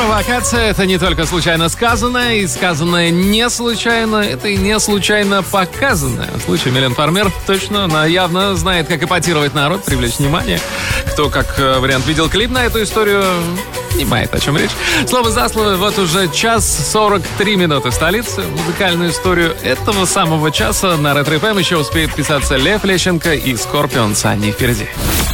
Провокация — это не только случайно сказанное, и сказанное не случайно, это и не случайно показанное. В случае Милен Фармер точно, она явно знает, как эпатировать народ, привлечь внимание. Кто, как вариант, видел клип на эту историю, понимает, о чем речь. Слово за слово, вот уже 1:43 в столице. Музыкальную историю этого самого часа на Ретро ФМ еще успеет писаться Лев Лещенко и Скорпионс. Они впереди.